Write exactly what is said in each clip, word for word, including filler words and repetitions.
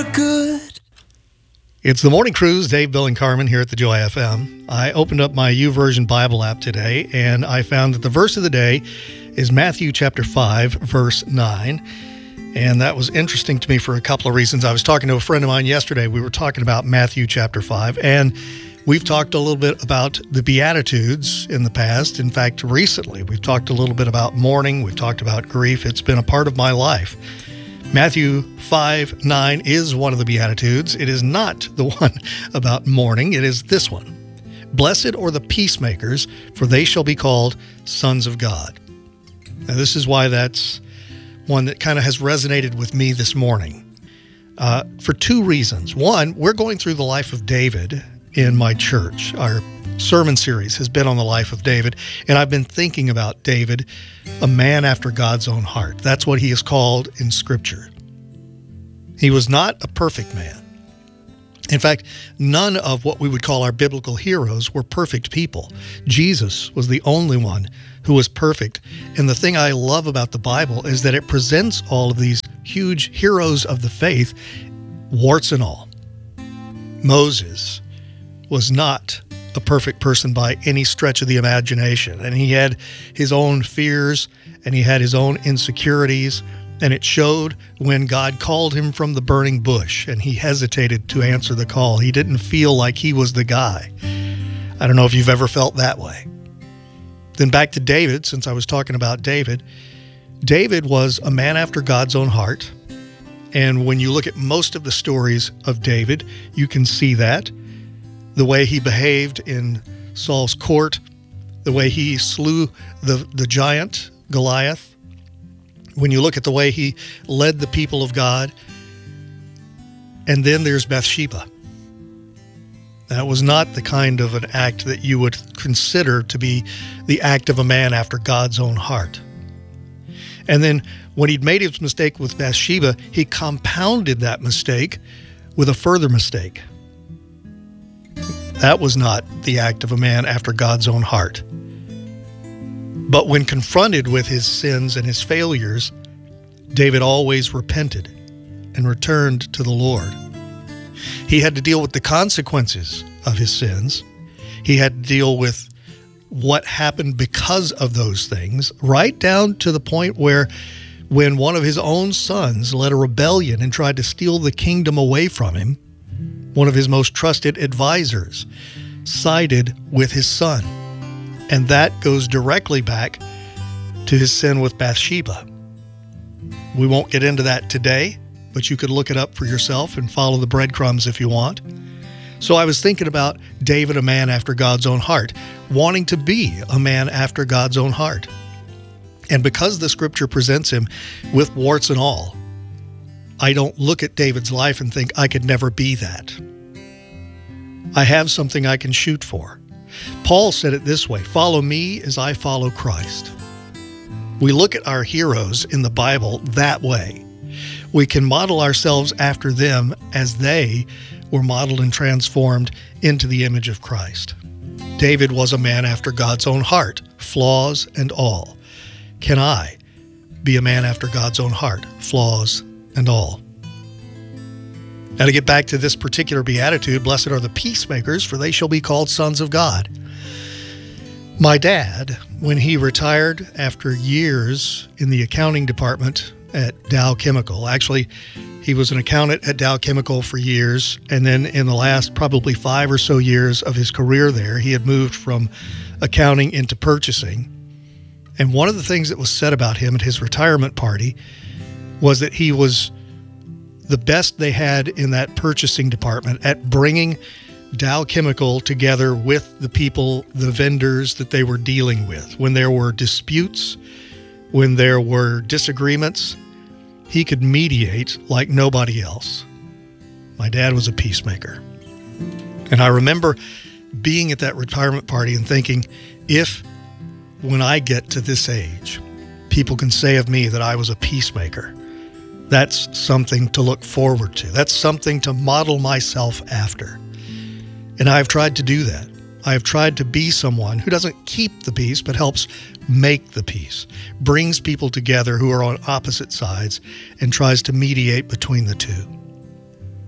are good. It's the Morning Cruise, Dave, Bill, and Carmen here at the Joy F M. I opened up my YouVersion Bible app today, and I found that the verse of the day is Matthew chapter five, verse nine. And that was interesting to me for a couple of reasons. I was talking to a friend of mine yesterday. We were talking about Matthew chapter five, and we've talked a little bit about the Beatitudes in the past. In fact, recently, we've talked a little bit about mourning. We've talked about grief. It's been a part of my life. Matthew five nine is one of the Beatitudes. It is not the one about mourning. It is this one. Blessed are the peacemakers, for they shall be called sons of God. Now, this is why that's one that kind of has resonated with me this morning uh, for two reasons. One, we're going through the life of David in my church. Our sermon series has been on the life of David, and I've been thinking about David, a man after God's own heart. That's what he is called in Scripture. He was not a perfect man. In fact, none of what we would call our biblical heroes were perfect people. Jesus was the only one who was perfect. And the thing I love about the Bible is that it presents all of these huge heroes of the faith, warts and all. Moses was not a perfect person by any stretch of the imagination. And he had his own fears and he had his own insecurities. And it showed when God called him from the burning bush and he hesitated to answer the call. He didn't feel like he was the guy. I don't know if you've ever felt that way. Then back to David, since I was talking about David. David was a man after God's own heart. And when you look at most of the stories of David, you can see that. The way he behaved in Saul's court, the way he slew the, the giant Goliath. When you look at the way he led the people of God. And then there's Bathsheba. That was not the kind of an act that you would consider to be the act of a man after God's own heart. And then when he'd made his mistake with Bathsheba, he compounded that mistake with a further mistake. That was not the act of a man after God's own heart. But when confronted with his sins and his failures, David always repented and returned to the Lord. He had to deal with the consequences of his sins. He had to deal with what happened because of those things, right down to the point where when one of his own sons led a rebellion and tried to steal the kingdom away from him, one of his most trusted advisors sided with his son. And that goes directly back to his sin with Bathsheba. We won't get into that today, but you could look it up for yourself and follow the breadcrumbs if you want. So I was thinking about David, a man after God's own heart, wanting to be a man after God's own heart. And because the Scripture presents him with warts and all, I don't look at David's life and think I could never be that. I have something I can shoot for. Paul said it this way, follow me as I follow Christ. We look at our heroes in the Bible that way. We can model ourselves after them as they were modeled and transformed into the image of Christ. David was a man after God's own heart, flaws and all. Can I be a man after God's own heart, flaws and all? Now to get back to this particular beatitude, blessed are the peacemakers, for they shall be called sons of God. My dad, when he retired after years in the accounting department at Dow Chemical, actually, he was an accountant at Dow Chemical for years, and then in the last probably five or so years of his career there, he had moved from accounting into purchasing. And one of the things that was said about him at his retirement party was that he was the best they had in that purchasing department at bringing Dow Chemical together with the people, the vendors that they were dealing with. When there were disputes, when there were disagreements, he could mediate like nobody else. My dad was a peacemaker. And I remember being at that retirement party and thinking, if when I get to this age, people can say of me that I was a peacemaker, that's something to look forward to. That's something to model myself after. And I've tried to do that. I've tried to be someone who doesn't keep the peace, but helps make the peace, brings people together who are on opposite sides, and tries to mediate between the two.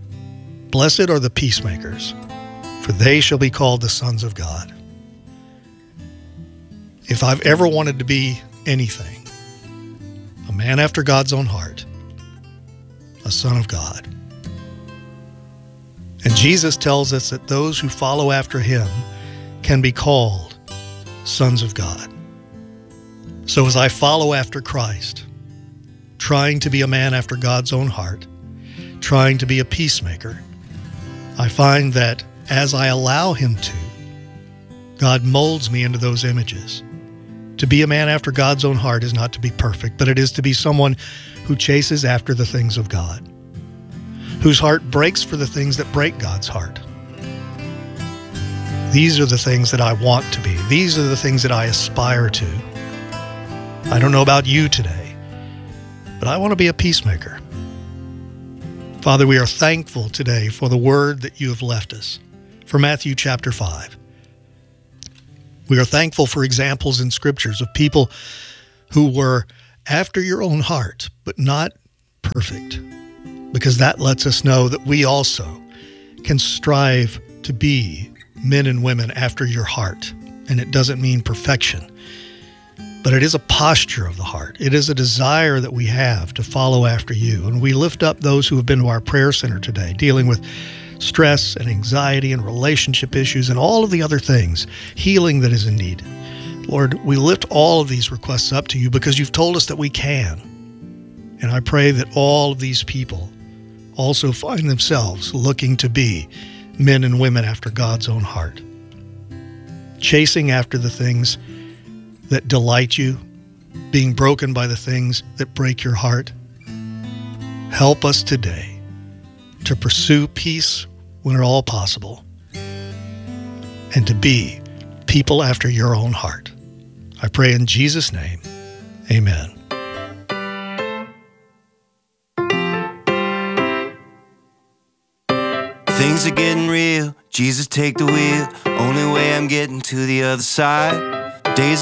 Blessed are the peacemakers, for they shall be called the sons of God. If I've ever wanted to be anything, a man after God's own heart, a son of God. And Jesus tells us that those who follow after him can be called sons of God. So as I follow after Christ, trying to be a man after God's own heart, trying to be a peacemaker, I find that as I allow him to, God molds me into those images. To be a man after God's own heart is not to be perfect, but it is to be someone who chases after the things of God, whose heart breaks for the things that break God's heart. These are the things that I want to be. These are the things that I aspire to. I don't know about you today, but I want to be a peacemaker. Father, we are thankful today for the word that you have left us, for Matthew chapter five. We are thankful for examples in scriptures of people who were after your own heart, but not perfect, because that lets us know that we also can strive to be men and women after your heart. And it doesn't mean perfection, but it is a posture of the heart. It is a desire that we have to follow after you. And we lift up those who have been to our prayer center today, dealing with stress and anxiety and relationship issues and all of the other things, healing that is in need. Lord, we lift all of these requests up to you because you've told us that we can. And I pray that all of these people also find themselves looking to be men and women after God's own heart, chasing after the things that delight you, being broken by the things that break your heart. Help us today to pursue peace when at all possible and to be people after your own heart. I pray in Jesus' name, amen. Things are getting real, Jesus take the wheel. Only way I'm getting to the other side. Days